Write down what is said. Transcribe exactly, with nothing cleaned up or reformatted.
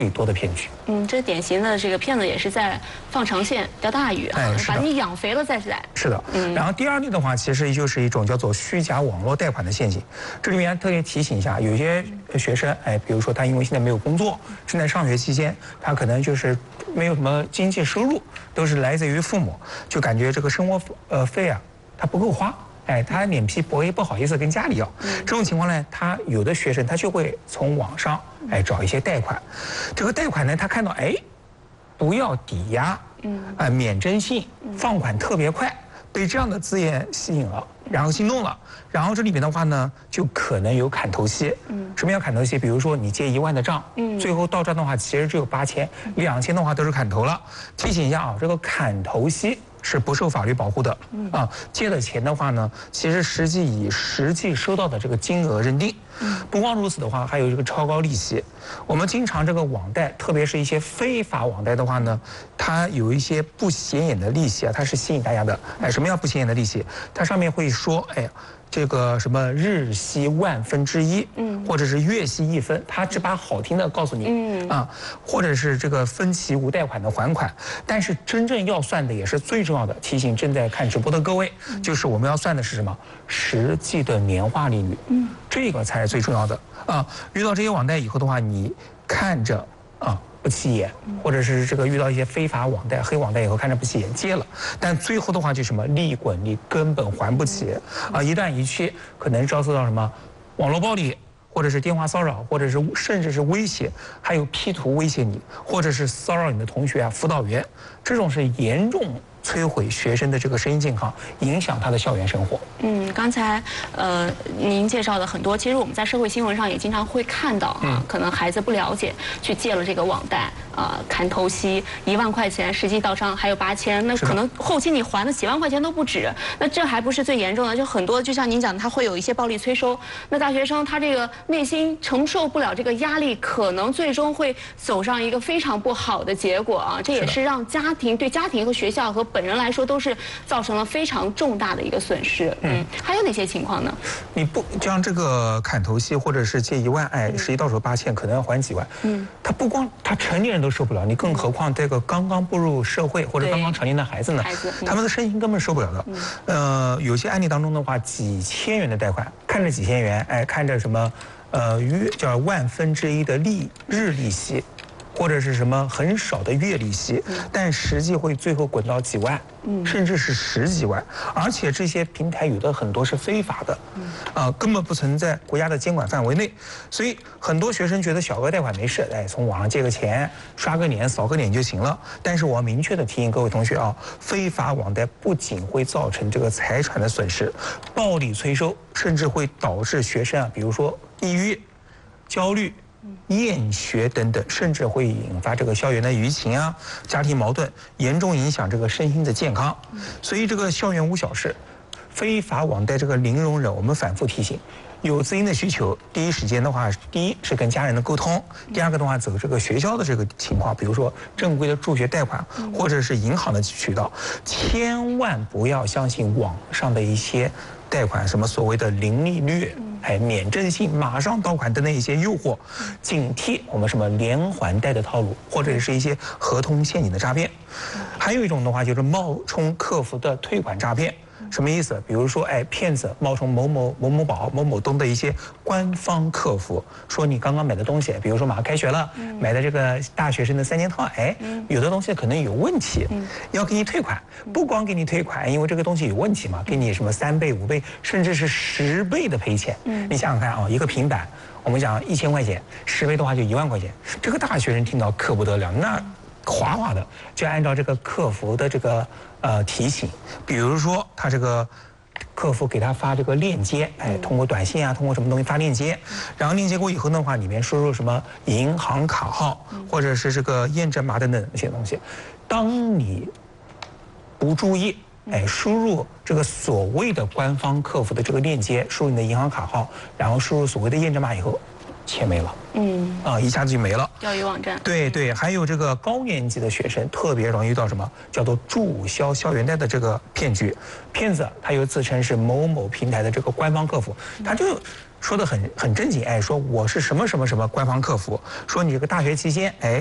多的骗局。 嗯，这典型的这个骗子也是在放长线钓大鱼啊，把你养肥了再来。 是的，嗯。然后第二类的话，其实就是一种叫做虚假网络贷款的陷阱。这里面特别提醒一下，有些学生，哎，比如说他因为现在没有工作，正在上学期间，他可能就是没有什么经济收入，都是来自于父母，就感觉这个生活呃费啊，他不够花。哎，他脸皮薄也不好意思跟家里要，这种情况呢，他有的学生他就会从网上哎找一些贷款，这个贷款呢，他看到哎，不要抵押，嗯，啊免征信，放款特别快，被这样的字眼吸引了，然后心动了，然后这里面的话呢，就可能有砍头息，嗯，什么叫砍头息？比如说你借一万的账，嗯，最后到账的话其实只有八千，两千的话都是砍头了。提醒一下啊，这个砍头息是不受法律保护的啊，借的钱的话呢，其实实际以实际收到的这个金额认定。不光如此的话，还有这个超高利息。我们经常这个网贷，特别是一些非法网贷的话呢，它有一些不显眼的利息啊，它是吸引大家的。哎，什么叫不显眼的利息？它上面会说，哎呀。这个什么日息万分之一，嗯，或者是月息一分，他只把好听的告诉你，嗯啊，或者是这个分期无贷款的还款，但是真正要算的也是最重要的，提醒正在看直播的各位，就是我们要算的是什么？实际的年化利率，嗯，这个才是最重要的啊。遇到这些网贷以后的话，你看着啊。不起眼，或者是这个遇到一些非法网贷、黑网贷以后看着不起眼，借了，但最后的话就什么利滚利，根本还不起啊！一旦一去，可能遭受到什么网络暴力，或者是电话骚扰，或者是甚至是威胁，还有 P 图威胁你，或者是骚扰你的同学啊、辅导员，这种是严重摧毁学生的这个身心健康，影响他的校园生活。嗯， 刚才呃您介绍的很多，其实我们在社会新闻上也经常会看到啊，嗯、可能孩子不了解，去借了这个网贷，啊、呃，砍头息一万块钱，实际到账还有八千，那可能后期你还的几万块钱都不止。那这还不是最严重的，就很多就像您讲的，他会有一些暴力催收。那大学生他这个内心承受不了这个压力，可能最终会走上一个非常不好的结果啊！这也是让家庭对家庭和学校和本人来说都是造成了非常重大的一个损失。嗯，还有哪些情况呢？ 你不将这个砍头息或者是借一万，哎，实际到手八千，可能要还几万。嗯，他不光他成年人都受不了，你更何况这个刚刚步入社会或者刚刚成年的孩子呢？孩子，他们的身心根本受不了的。呃，有些案例当中的话，几千元的贷款，看着几千元，哎，看着什么，呃，月叫万分之一的利日利息。或者是什么很少的月利息，但实际会最后滚到几万，甚至是十几万，而且这些平台有的很多是非法的，啊，根本不存在国家的监管范围内，所以很多学生觉得小额贷款没事，哎，从网上借个钱，刷个脸，扫个脸就行了。但是我要明确的提醒各位同学啊，非法网贷不仅会造成这个财产的损失，暴力催收，甚至会导致学生啊，比如说抑郁、焦虑。厌学等等，甚至会引发这个校园的舆情啊、家庭矛盾，严重影响这个身心的健康。所以这个校园无小事，非法网贷这个零容忍，我们反复提醒。有资金的需求，第一时间的话，第一是跟家人的沟通，第二个的话走这个学校的这个情况，比如说正规的助学贷款或者是银行的渠道，千万不要相信网上的一些贷款，什么所谓的零利率。哎，免征信、马上到款等等一些诱惑，警惕我们什么连环贷的套路，或者是一些合同陷阱的诈骗。还有一种的话就是冒充客服的退款诈骗。什么意思？比如说，哎，骗子冒充某某某某宝、某某东的一些官方客服，说你刚刚买的东西，比如说马上开学了，嗯、买的这个大学生的三件套，哎，嗯、有的东西可能有问题，嗯、要给你退款。不光给你退款，因为这个东西有问题嘛，给你什么三倍、五倍，甚至是十倍的赔钱。嗯、你想想看啊，一个平板，我们讲一千块钱，十倍的话就一万块钱。这个大学生听到可不得了，那哗哗的就按照这个客服的这个。呃，提醒，比如说他这个客服给他发这个链接，哎，通过短信啊，通过什么东西发链接，然后链接过以后的话，里面输入什么银行卡号或者是这个验证码等等那些东西，当你不注意，哎，输入这个所谓的官方客服的这个链接，输入你的银行卡号，然后输入所谓的验证码以后，钱没了。嗯啊，一下子就没了。 钓鱼网站。 对对，还有这个高年级的学生特别容易遇到什么叫做注销校园贷的这个骗局，骗子他又自称是某某平台的这个官方客服，他就说的很很正经，哎，说我是什么什么什么官方客服，说你这个大学期间，哎，